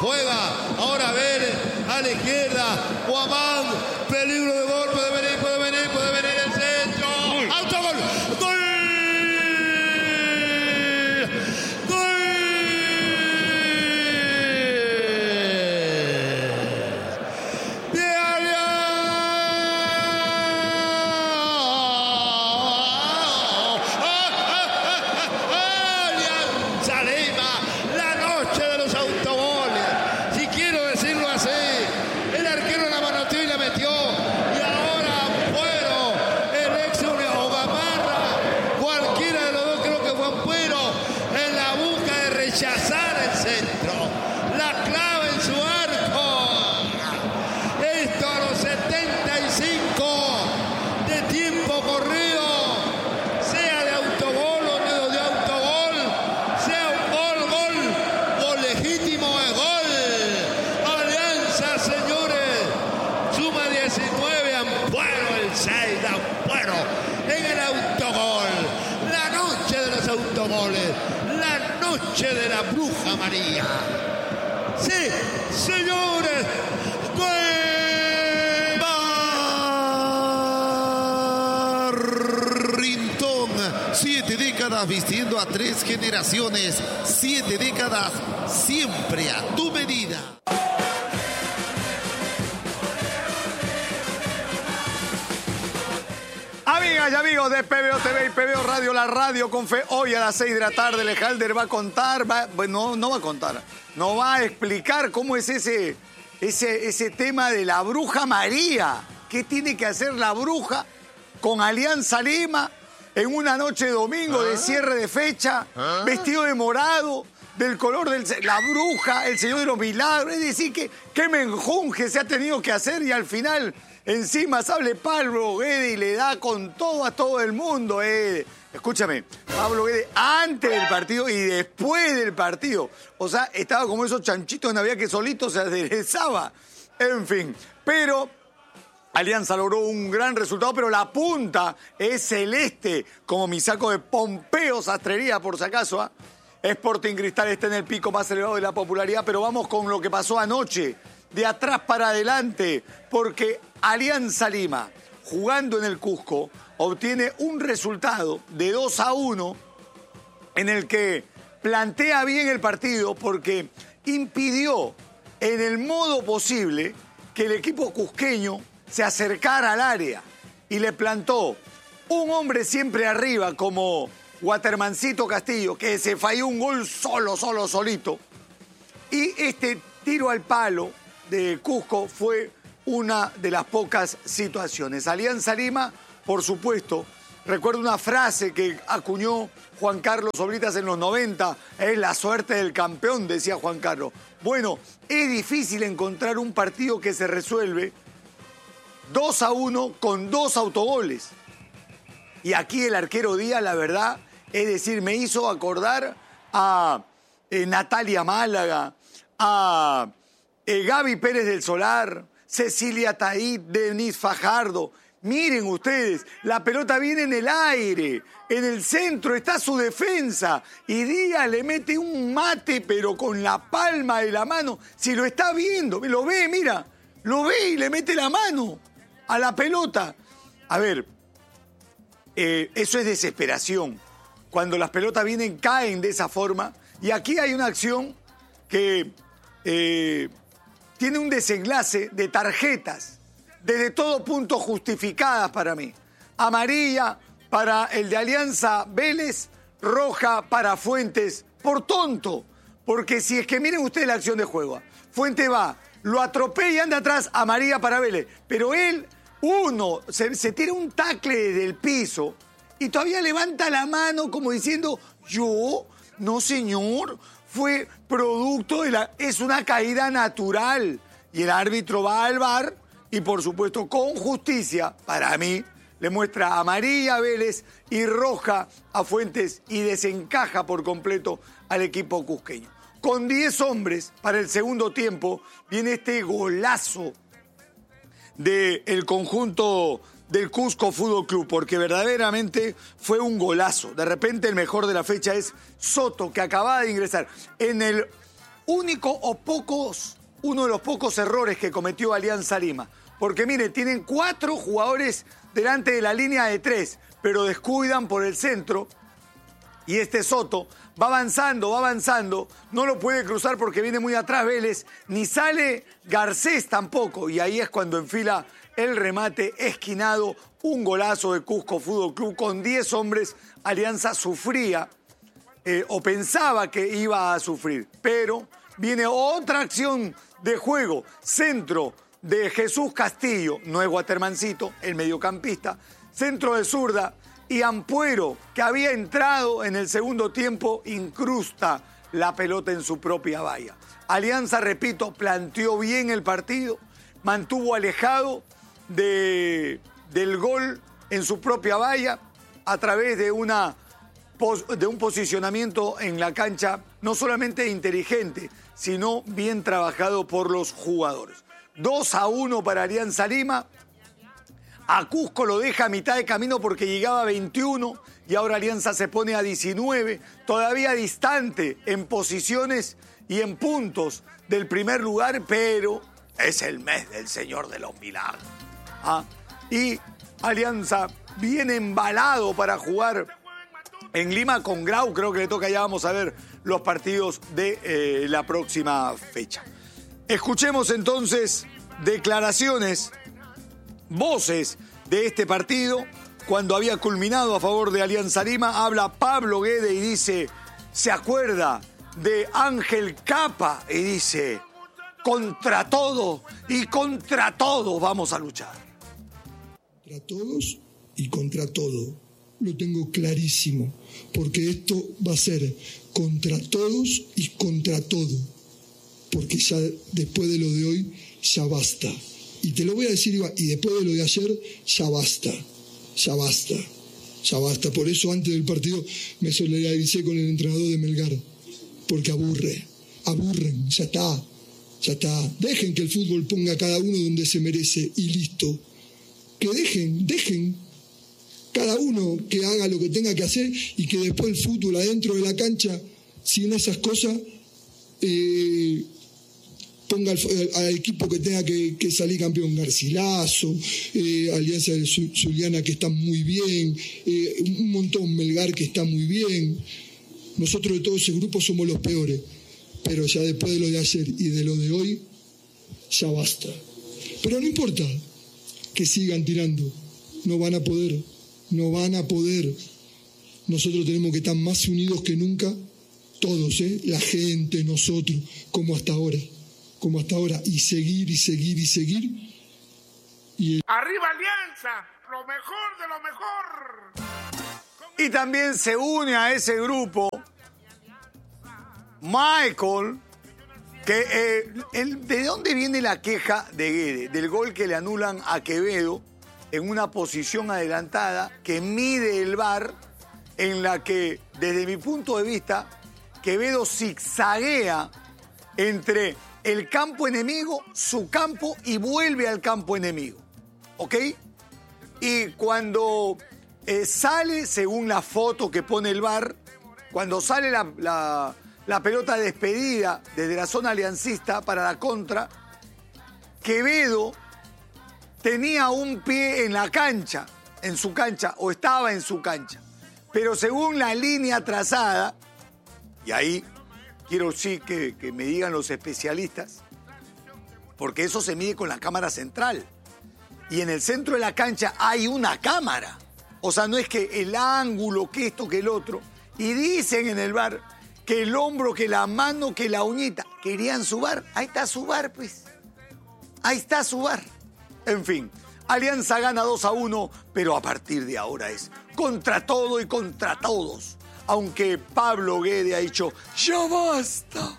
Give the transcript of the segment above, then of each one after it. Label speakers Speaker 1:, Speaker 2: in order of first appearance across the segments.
Speaker 1: juega. Ahora Vélez a la izquierda. Guamán, peligro de gol. Puede venir el centro. ¡Autogol! ¡Gol! Rechazar el centro, la clave en su arco. Esto a los 75 de tiempo corrido, sea de autogol o no de autogol, sea un gol legítimo, es gol. Alianza, señores, suma 19, Ampuero el 6 de Ampuero en el autogol. La noche de los autogoles. Noche de la Bruja María. Sí, señores.
Speaker 2: Barrintón, 7 décadas vistiendo a 3 generaciones. 7 décadas siempre a tu medida.
Speaker 3: Amigas y amigos de PBO TV y PBO Radio, la radio con fe, hoy a las 6 de la tarde, Lejalder va a contar, no va a explicar cómo es ese tema de la Bruja María. ¿Qué tiene que hacer la bruja con Alianza Lima en una noche de domingo de cierre de fecha, vestido de morado, del color la bruja, el Señor de los Milagros? Es decir, que menjunje se ha tenido que hacer y al final... Encima sale Pablo Guede y le da con todo a todo el mundo. Escúchame, Pablo Guede antes del partido y después del partido. O sea, estaba como esos chanchitos de Navidad que solito se aderezaba. En fin, pero Alianza logró un gran resultado, pero la punta es celeste, como mi saco de Pompeo Sastrería, por si acaso. Sporting Cristal está en el pico más elevado de la popularidad, pero vamos con lo que pasó anoche. De atrás para adelante, porque Alianza Lima, jugando en el Cusco, obtiene un resultado de 2-1 en el que plantea bien el partido porque impidió en el modo posible que el equipo cusqueño se acercara al área y le plantó un hombre siempre arriba como Watermancito Castillo, que se falló un gol solito, y este tiro al palo de Cusco fue una de las pocas situaciones. Alianza Lima, por supuesto, recuerdo una frase que acuñó Juan Carlos Oblitas en los 90, es la suerte del campeón, decía Juan Carlos. Bueno, es difícil encontrar un partido que se resuelve 2-1 con 2 autogoles. Y aquí el arquero Díaz, la verdad, es decir, me hizo acordar a Natalia Málaga, a Gaby Pérez del Solar, Cecilia Taí, Denise Fajardo. Miren ustedes, la pelota viene en el aire, en el centro está su defensa y Díaz le mete un mate pero con la palma de la mano. Si lo está viendo, lo ve, mira, lo ve y le mete la mano a la pelota. A ver, eso es desesperación. Cuando las pelotas vienen, caen de esa forma. Y aquí hay una acción que tiene un desenlace de tarjetas, desde todo punto justificadas para mí. Amarilla para el de Alianza Vélez, roja para Fuentes, por tonto. Porque si es que miren ustedes la acción de juego, Fuentes va, lo atropella y anda atrás, amarilla para Vélez. Pero él, se tira un tacle desde el piso y todavía levanta la mano como diciendo, yo, no señor, fue producto es una caída natural. Y el árbitro va al VAR y, por supuesto, con justicia, para mí, le muestra amarilla a Vélez y roja a Fuentes y desencaja por completo al equipo cusqueño. Con 10 hombres para el segundo tiempo viene este golazo del conjunto del Cusco Fútbol Club, porque verdaderamente fue un golazo. De repente el mejor de la fecha es Soto, que acababa de ingresar. En el uno de los pocos errores que cometió Alianza Lima. Porque mire, tienen 4 jugadores delante de la línea de 3, pero descuidan por el centro. Y este Soto va avanzando, no lo puede cruzar porque viene muy atrás Vélez, ni sale Garcés tampoco. Y ahí es cuando enfila el remate esquinado, un golazo de Cusco Fútbol Club. Con 10 hombres, Alianza sufría o pensaba que iba a sufrir. Pero viene otra acción de juego, centro de Jesús Castillo, no es Watermancito, el mediocampista, centro de zurda, y Ampuero, que había entrado en el segundo tiempo, incrusta la pelota en su propia valla. Alianza, repito, planteó bien el partido, mantuvo alejado del gol en su propia valla a través de un posicionamiento en la cancha no solamente inteligente, sino bien trabajado por los jugadores. 2-1 para Alianza Lima. A Cusco lo deja a mitad de camino porque llegaba a 21 y ahora Alianza se pone a 19, todavía distante en posiciones y en puntos del primer lugar, pero es el mes del Señor de los Milagros. Y Alianza viene embalado para jugar en Lima con Grau, creo que le toca, ya vamos a ver los partidos de la próxima fecha. Escuchemos entonces declaraciones, voces de este partido. Cuando había culminado a favor de Alianza Lima, habla Pablo Guede y dice, se acuerda de Ángel Capa y dice, contra todo y contra todo vamos a luchar.
Speaker 4: Contra todos y contra todo. Lo tengo clarísimo, porque esto va a ser contra todos y contra todo. Porque ya después de lo de hoy, ya basta. Y te lo voy a decir, Iván, y después de lo de ayer, ya basta. Ya basta. Ya basta. Por eso antes del partido me solidaricé con el entrenador de Melgar. Porque aburren, ya está. Ya está. Dejen que el fútbol ponga a cada uno donde se merece y listo. Que dejen. Cada uno que haga lo que tenga que hacer y que después el fútbol adentro de la cancha, sin esas cosas, ponga al equipo que tenga que salir campeón. Garcilaso, Alianza de Zuliana que está muy bien, un montón Melgar que está muy bien. Nosotros de todo ese grupo somos los peores, pero ya después de lo de ayer y de lo de hoy, ya basta. Pero no importa que sigan tirando, no van a poder. Nosotros tenemos que estar más unidos que nunca, todos, la gente, nosotros, como hasta ahora, y seguir.
Speaker 5: ¡Arriba Alianza! ¡Lo mejor de lo mejor!
Speaker 3: Y también se une a ese grupo Michael, que ¿de dónde viene la queja de Guede? Del gol que le anulan a Quevedo en una posición adelantada que mide el VAR, en la que, desde mi punto de vista, Quevedo zigzaguea entre el campo enemigo, su campo, y vuelve al campo enemigo. ¿Ok? Y cuando sale, según la foto que pone el VAR, cuando sale la pelota despedida desde la zona aliancista para la contra, Quevedo tenía un pie en la cancha, en su cancha, o estaba en su cancha. Pero según la línea trazada, y ahí quiero sí que me digan los especialistas, porque eso se mide con la cámara central. Y en el centro de la cancha hay una cámara. O sea, no es que el ángulo, que esto, que el otro. Y dicen en el VAR que el hombro, que la mano, que la uñita. ¿Querían su VAR? Ahí está su VAR, pues. Ahí está su VAR. En fin, Alianza gana 2-1, pero a partir de ahora es contra todo y contra todos. Aunque Pablo Guede ha dicho, ya basta,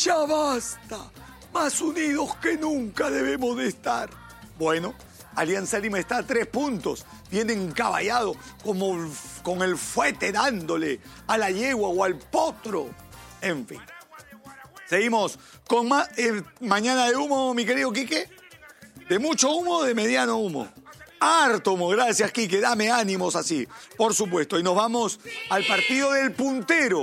Speaker 3: más unidos que nunca debemos de estar. Bueno, Alianza Lima está a 3 puntos, viene encaballado como con el fuete dándole a la yegua o al potro. En fin, seguimos con más mañana de humo, mi querido Quique. ¿De mucho humo o de mediano humo? Harto humo, gracias Quique, dame ánimos así, por supuesto. Y nos vamos al partido del puntero.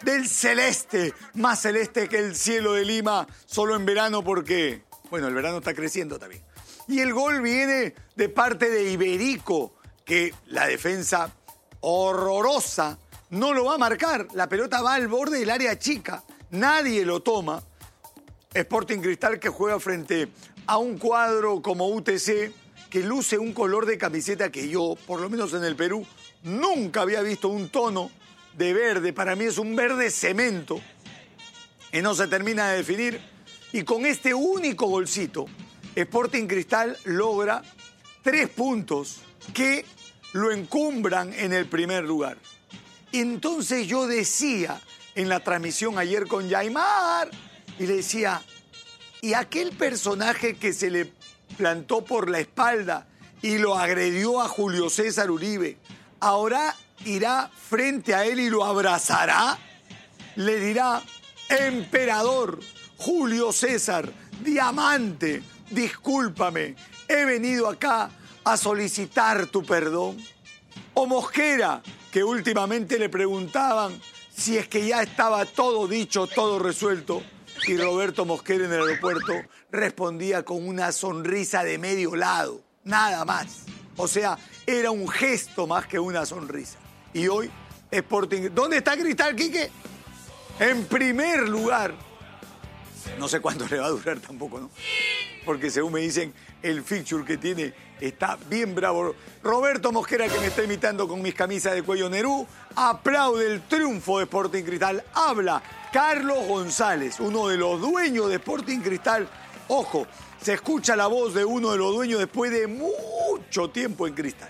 Speaker 3: del celeste, más celeste que el cielo de Lima, solo en verano porque, bueno, el verano está creciendo también. Y el gol viene de parte de Iberico, que la defensa horrorosa no lo va a marcar. La pelota va al borde del área chica, nadie lo toma. Sporting Cristal que juega frente a un cuadro como UTC que luce un color de camiseta que yo, por lo menos en el Perú, nunca había visto un tono de verde. Para mí es un verde cemento y no se termina de definir. Y con este único golcito, Sporting Cristal logra 3 puntos que lo encumbran en el primer lugar. Entonces yo decía en la transmisión ayer con Yaimar, y le decía, ¿y aquel personaje que se le plantó por la espalda y lo agredió a Julio César Uribe, ahora irá frente a él y lo abrazará? Le dirá, emperador, Julio César, diamante, discúlpame, he venido acá a solicitar tu perdón. O Mosquera, que últimamente le preguntaban si es que ya estaba todo dicho, todo resuelto, y Roberto Mosquera en el aeropuerto respondía con una sonrisa de medio lado, nada más. O sea, era un gesto más que una sonrisa. Y hoy, Sporting... ¿Dónde está Cristal, Quique? En primer lugar. No sé cuánto le va a durar tampoco, ¿no? Porque según me dicen, el fixture que tiene está bien bravo. Roberto Mosquera, que me está imitando con mis camisas de cuello Nerú, aplaude el triunfo de Sporting Cristal. Habla Carlos González, uno de los dueños de Sporting Cristal. Ojo, se escucha la voz de uno de los dueños después de mucho tiempo en Cristal.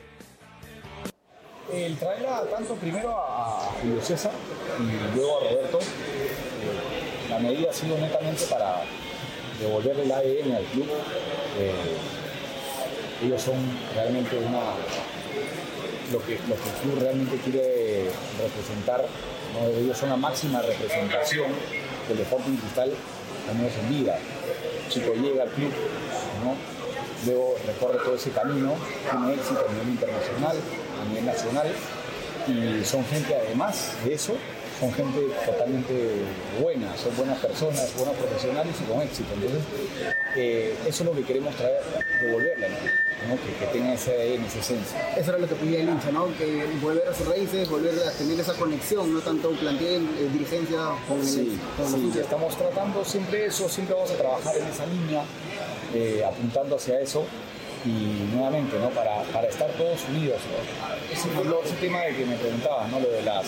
Speaker 6: El traerla tanto primero a Julio César y luego a Roberto, la medida ha sido netamente para devolverle el ADN al club. Ellos son realmente lo que el club realmente quiere representar, ¿no? Ellos son la máxima representación del Sporting Cristal, al menos en vida. El chico llega al club, ¿no? Luego recorre todo ese camino, tiene éxito a nivel internacional, a nivel nacional, y son gente, además de eso, son gente totalmente buena, son buenas personas, buenos profesionales y con éxito. Entonces, eso es lo que queremos traer, devolverle, ¿no? Que tenga ese ADN, esa esencia.
Speaker 7: Eso era lo que pedía el hincha, ¿no? Que volver a sus raíces, volver a tener esa conexión, no tanto plantel, dirigencia con los hinchas.
Speaker 6: Estamos tratando siempre eso, siempre vamos a trabajar en esa línea, apuntando hacia eso. Y nuevamente, ¿no? Para estar todos unidos, ¿no? Ese tema de que me preguntabas, ¿no? Lo de las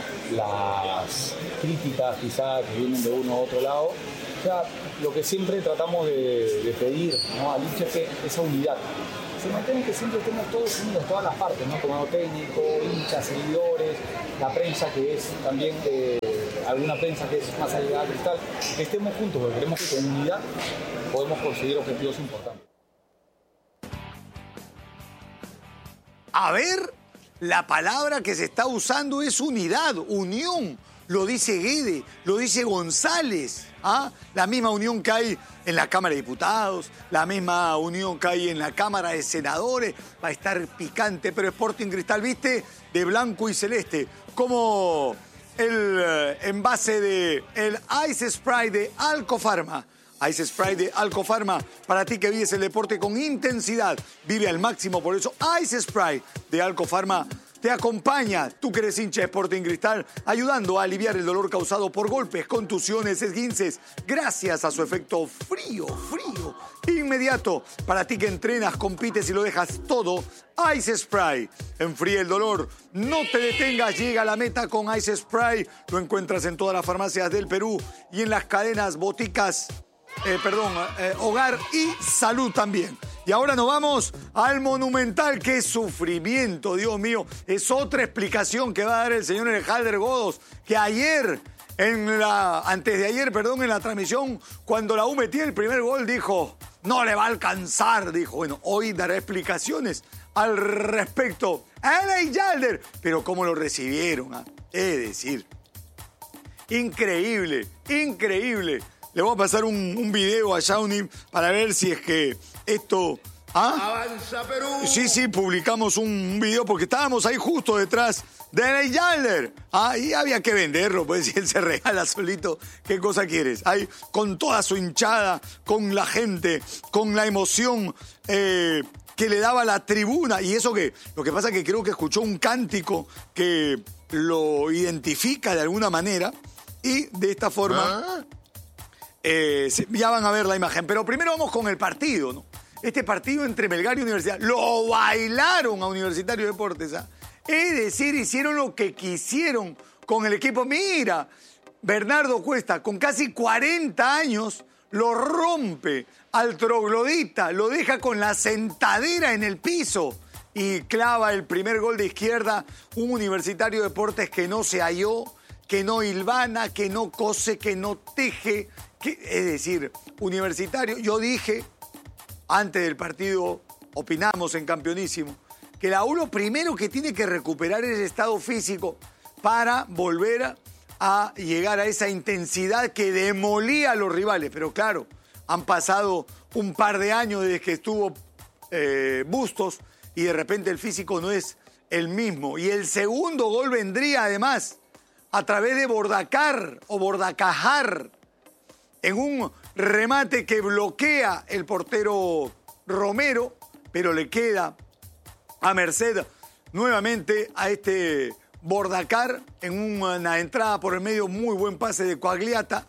Speaker 6: críticas quizá que vienen de uno u otro lado. O sea, lo que siempre tratamos de pedir, ¿no? Al hincha es esa unidad. Se mantiene que siempre estemos todos unidos, todas las partes, ¿no? Comando técnico, hinchas, seguidores, la prensa que es también, alguna prensa que es más allegada a Cristal, que estemos juntos, porque creemos que con unidad podemos conseguir objetivos importantes.
Speaker 3: A ver, la palabra que se está usando es unidad, unión. Lo dice Guede, lo dice González. ¿Ah? La misma unión que hay en la Cámara de Diputados, la misma unión que hay en la Cámara de Senadores. Va a estar picante, pero Sporting Cristal, ¿viste? De blanco y celeste. Como el envase de el Ice Spray de Alcofarma. Ice Spray de Alcofarma, para ti que vives el deporte con intensidad, vive al máximo, por eso Ice Spray de Alcofarma te acompaña, tú que eres hincha de Sporting Cristal, ayudando a aliviar el dolor causado por golpes, contusiones, esguinces, gracias a su efecto frío, inmediato. Para ti que entrenas, compites y lo dejas todo, Ice Spray enfría el dolor, no te detengas, llega a la meta con Ice Spray. Lo encuentras en todas las farmacias del Perú y en las cadenas boticas. Hogar y Salud también. Y ahora nos vamos al Monumental. ¡Qué sufrimiento, Dios mío! Es otra explicación que va a dar el señor Alejandro Godos, que antes de ayer, en la transmisión, cuando la U metía el primer gol, dijo, no le va a alcanzar, dijo. Bueno, hoy dará explicaciones al respecto. ¡Ey, Yalder! Pero cómo lo recibieron, ¿ah? Es decir, increíble. Le voy a pasar un video a Shawnee para ver si es que esto ¿Ah?
Speaker 1: Avanza Perú.
Speaker 3: Sí, publicamos un video porque estábamos ahí justo detrás de Ney Yalder. Y había que venderlo, pues si él se regala solito, ¿qué cosa quieres? Ahí con toda su hinchada, con la gente, con la emoción que le daba la tribuna. Y eso que, lo que pasa es que creo que escuchó un cántico que lo identifica de alguna manera y de esta forma ya van a ver la imagen. Pero primero vamos con el partido, ¿no? Este partido entre Melgar y Universidad. Lo bailaron a Universitario de Deportes. Es decir, hicieron lo que quisieron con el equipo. Mira, Bernardo Cuesta, con casi 40 años, lo rompe al troglodita, lo deja con la sentadera en el piso y clava el primer gol de izquierda. Un Universitario de Deportes que no se halló, que no hilvana, que no cose, que no teje. Es decir, Universitario, yo dije... Antes del partido opinamos en Campeonísimo que la U lo primero que tiene que recuperar es el estado físico para volver a llegar a esa intensidad que demolía a los rivales. Pero claro, han pasado un par de años desde que estuvo Bustos y de repente el físico no es el mismo. Y el segundo gol vendría además a través de Bordacar o Bordacajar en un remate que bloquea el portero Romero, pero le queda a merced nuevamente a este Bordacar en una entrada por el medio, muy buen pase de Coagliata,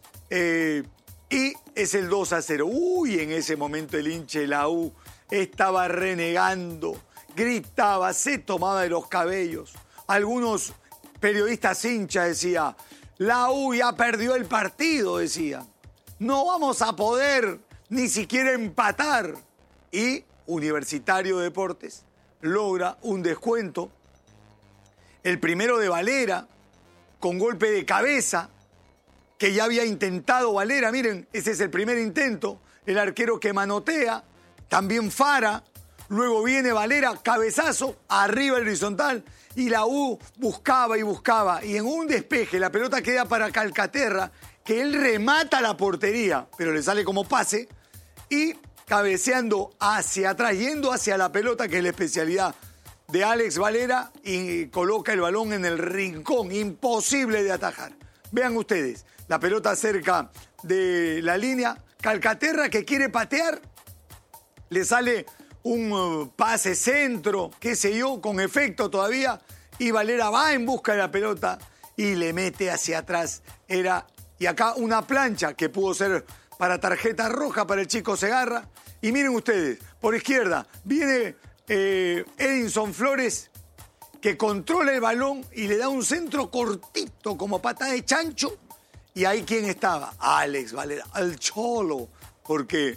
Speaker 3: y es el 2-0. Uy, en ese momento el hincha de la U estaba renegando, gritaba, se tomaba de los cabellos. Algunos periodistas hinchas decían, la U ya perdió el partido, decían. No vamos a poder ni siquiera empatar. Y Universitario de Deportes logra un descuento. El primero de Valera, con golpe de cabeza, que ya había intentado Valera. Miren, ese es el primer intento. El arquero que manotea, también Fara. Luego viene Valera, cabezazo, arriba el horizontal. Y la U buscaba y buscaba. Y en un despeje, la pelota queda para Calcaterra, que él remata la portería, pero le sale como pase, y cabeceando hacia atrás, yendo hacia la pelota, que es la especialidad de Alex Valera, y coloca el balón en el rincón, imposible de atajar. Vean ustedes, la pelota cerca de la línea, Calcaterra que quiere patear, le sale un pase centro, qué sé yo, con efecto todavía, y Valera va en busca de la pelota y le mete hacia atrás. Y acá una plancha que pudo ser para tarjeta roja para el chico Segarra. Y miren ustedes, por izquierda viene Edinson Flores, que controla el balón y le da un centro cortito como pata de chancho. Y ahí ¿quién estaba? Alex Valera, el Cholo, porque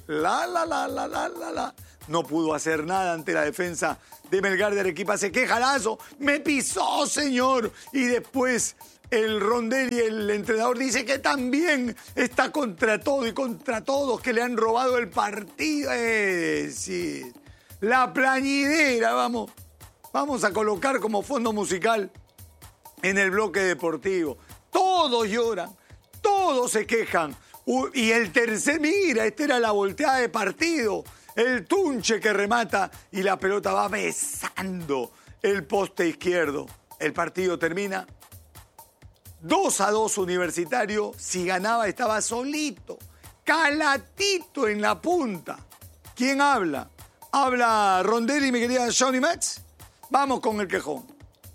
Speaker 3: no pudo hacer nada ante la defensa de Melgar de Arequipa. Se queja Lazo, me pisó, señor. Y después el Rondelli, el entrenador, dice que también está contra todo y contra todos, que le han robado el partido. Sí. La plañidera, vamos a colocar como fondo musical en el bloque deportivo. Todos lloran, todos se quejan. Y el tercer, mira, esta era la volteada de partido. El Tunche que remata y la pelota va besando el poste izquierdo. El partido termina 2-2 Universitario. Si ganaba estaba solito, calatito en la punta. ¿Quién habla? ¿Habla Rondelli, mi querida Johnny Max? Vamos con el quejón.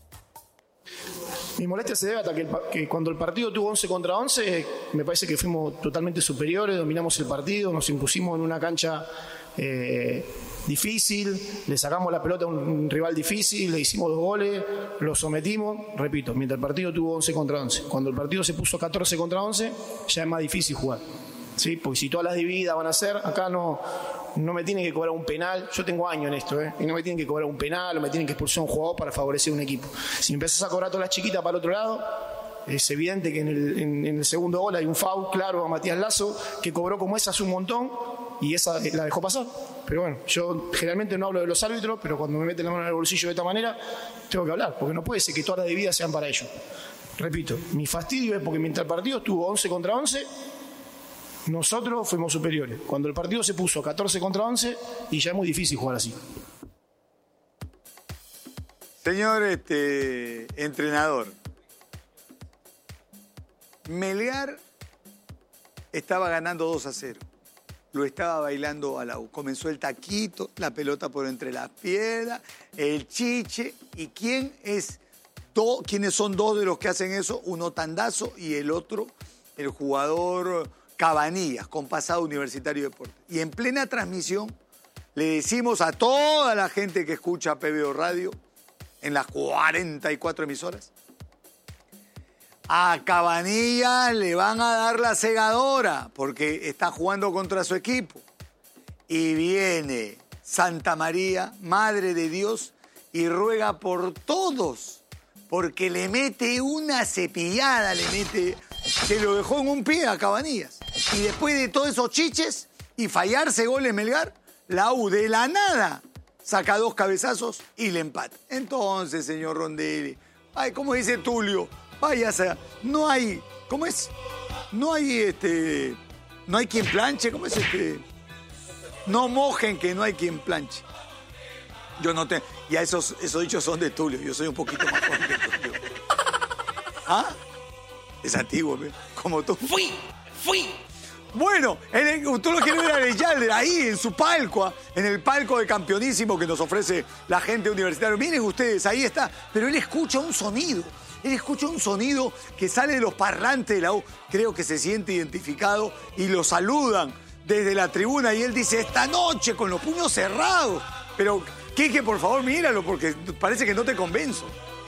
Speaker 8: Mi molestia se debe a que cuando el partido tuvo 11 contra 11, me parece que fuimos totalmente superiores, dominamos el partido, nos impusimos en una cancha difícil, le sacamos la pelota a un rival difícil, le hicimos 2 goles, lo sometimos. Repito, mientras el partido tuvo 11 contra 11. Cuando el partido se puso 14 contra 11, ya es más difícil jugar. ¿Sí? Porque si todas las divididas van a ser, acá no me tienen que cobrar un penal. Yo tengo años en esto, y no me tienen que cobrar un penal o me tienen que expulsar un jugador para favorecer un equipo. Si empezás a cobrar todas las chiquitas para el otro lado, es evidente que en el segundo gol hay un foul claro a Matías Lazo, que cobró como esa hace un montón y esa la dejó pasar. Pero bueno, yo generalmente no hablo de los árbitros, pero cuando me meten la mano en el bolsillo de esta manera, tengo que hablar, porque no puede ser que todas las divididas sean para ellos. Repito, mi fastidio es porque mientras el partido estuvo 11 contra 11, Nosotros fuimos superiores. Cuando el partido se puso 14 contra 11, y ya es muy difícil jugar así.
Speaker 3: Señor entrenador, Melgar estaba ganando 2-0. Lo estaba bailando a la U. Comenzó el taquito, la pelota por entre las piernas, el chiche. ¿Y quiénes son dos de los que hacen eso? Uno Tandazo y el otro, el jugador Cabanillas, con pasado Universitario de Deportes. Y en plena transmisión le decimos a toda la gente que escucha PBO Radio, en las 44 emisoras, a Cabanillas le van a dar la segadora porque está jugando contra su equipo. Y viene Santa María, Madre de Dios, y ruega por todos, porque le mete una cepillada, que lo dejó en un pie a Cabanillas. Y después de todos esos chiches y fallarse goles Melgar, la U de la nada saca 2 cabezazos y le empata. Entonces, señor Rondelli, ay, como dice Tulio, váyase, no hay, ¿cómo es? No hay quien planche, ¿cómo es No mojen que no hay quien planche. Yo no te... Ya esos dichos son de Tulio, yo soy un poquito más joven que Tulio. ¿Ah? Es antiguo, ¿ves? Como tú. ¡Fui! Bueno, usted lo quiere ver a Yalder ahí en su palco, en el palco de campeonísimo que nos ofrece la gente universitaria. Miren ustedes, ahí está. Pero él escucha un sonido. Él escucha un sonido que sale de los parlantes de la U. Creo que se siente identificado y lo saludan desde la tribuna. Y él dice, esta noche con los puños cerrados. Pero, Quique, por favor, míralo porque parece que no te convenzo.